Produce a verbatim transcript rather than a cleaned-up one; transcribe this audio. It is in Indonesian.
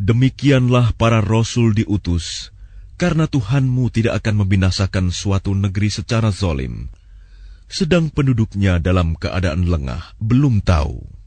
Demikianlah para rasul diutus, karena Tuhanmu tidak akan membinasakan suatu negeri secara zalim, sedang penduduknya dalam keadaan lengah, belum tahu.